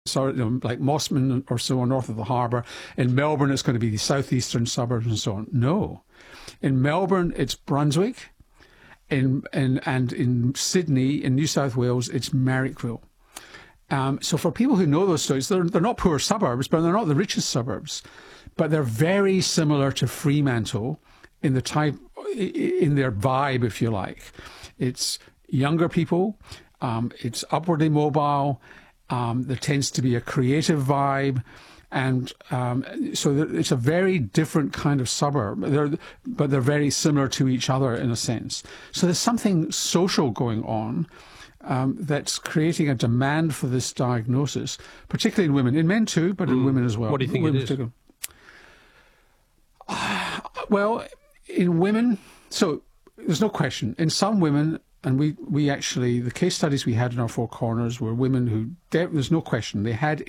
like Mosman or so on, north of the harbour. In Melbourne, it's going to be the southeastern suburbs and so on. No. In Melbourne, it's Brunswick. And in Sydney, in New South Wales, it's Marrickville. So for people who know those stories, they're not poor suburbs, but they're not the richest suburbs. But they're very similar to Fremantle in their vibe, if you like. It's younger people. It's upwardly mobile. There tends to be a creative vibe. And so it's a very different kind of suburb, but they're very similar to each other in a sense. So there's something social going on that's creating a demand for this diagnosis, particularly in women, in men too, but in women as well. What do you think it is? Well, in women, so there's no question. In some women, and we actually, the case studies we had in our Four Corners were women who, there's no question, they had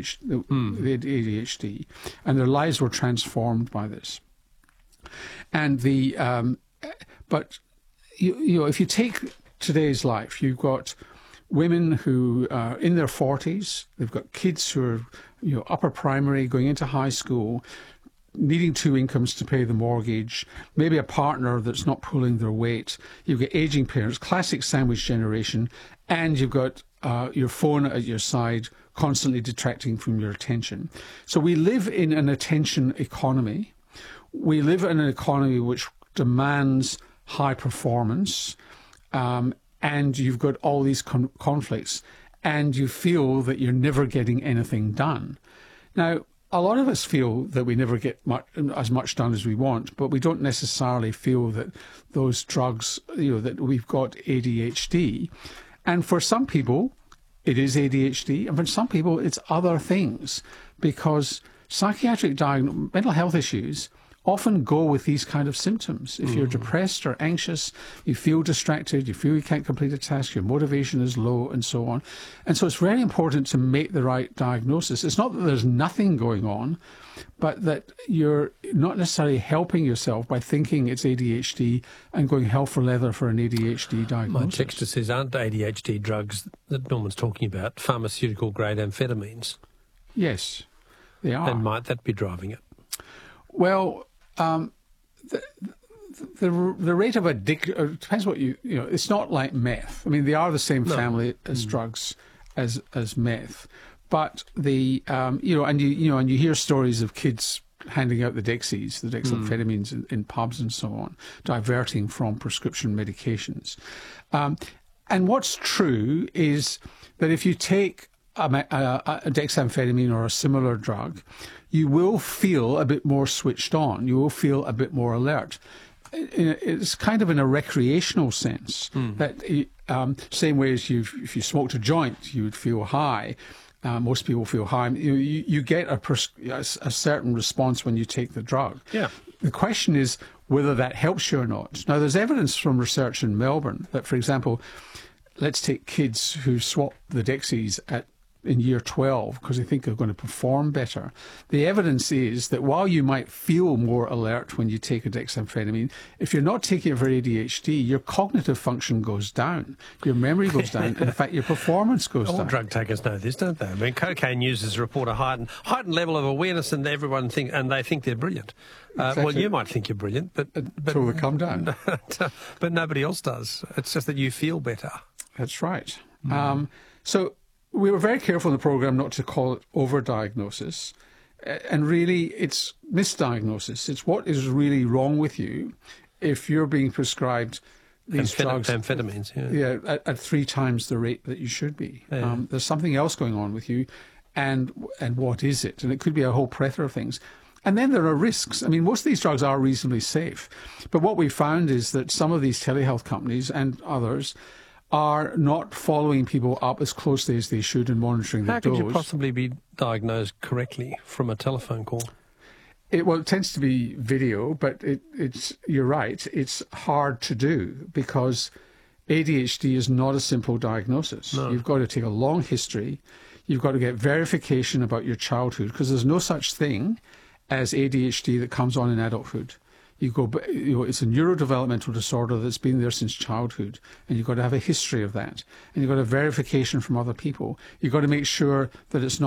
ADHD, and their lives were transformed by this. And but you know, if you take today's life, you've got women who are in their 40s, they've got kids who are, you know, upper primary, going into high school, needing two incomes to pay the mortgage, maybe a partner that's not pulling their weight. You've got aging parents, classic sandwich generation, and you've got your phone at your side constantly detracting from your attention. So we live in an attention economy. We live in an economy which demands high performance, and you've got all these conflicts, and you feel that you're never getting anything done. Now, a lot of us feel that we never get as much done as we want, but we don't necessarily feel that those drugs, you know, that we've got ADHD. And for some people, it is ADHD, and for some people, it's other things, because psychiatric mental health issues often go with these kind of symptoms. If you're depressed or anxious, you feel distracted, you feel you can't complete a task, your motivation is low, and so on. And so it's very important to make the right diagnosis. It's not that there's nothing going on, but that you're not necessarily helping yourself by thinking it's ADHD and going hell for leather for an ADHD diagnosis. My texter says, aren't ADHD drugs that Norman's talking about pharmaceutical-grade amphetamines? Yes, they are. And might that be driving it? Well, the rate of addiction depends what you know. It's not like meth. I mean, they are the same family as drugs, as meth, but the you know, and you hear stories of kids handing out the Dexies, the dexamphetamines in pubs and so on, diverting from prescription medications. And what's true is that if you take a dexamphetamine or a similar drug, you will feel a bit more switched on. You will feel a bit more alert. It's kind of in a recreational sense, that same way as if you smoked a joint, you would feel high. Most people feel high. You get a certain response when you take the drug. Yeah. The question is whether that helps you or not. Now, there's evidence from research in Melbourne that, for example, let's take kids who swap the Dexies in year 12 because they think they're going to perform better. The evidence is that while you might feel more alert when you take a dexamphetamine, if you're not taking it for ADHD, your cognitive function goes down, your memory goes down, and in fact your performance goes down. All drug takers know this, don't they? I mean, cocaine users report a heightened level of awareness, and everyone they think they're brilliant. Exactly. Well, you might think you're brilliant, but until they come down. But nobody else does. It's just that you feel better. That's right. So we were very careful in the programme not to call it overdiagnosis, and really it's misdiagnosis. It's what is really wrong with you if you're being prescribed these drugs, amphetamines, at 3 times the rate that you should be. Yeah. There's something else going on with you, and what is it? And it could be a whole plethora of things. And then there are risks. I mean, most of these drugs are reasonably safe, but what we found is that some of these telehealth companies and others are not following people up as closely as they should and monitoring their dose. How could you possibly be diagnosed correctly from a telephone call? It tends to be video, but you're right, it's hard to do because ADHD is not a simple diagnosis. No. You've got to take a long history. You've got to get verification about your childhood because there's no such thing as ADHD that comes on in adulthood. It's a neurodevelopmental disorder that's been there since childhood, and you've got to have a history of that, and you've got to have verification from other people. You've got to make sure that it's not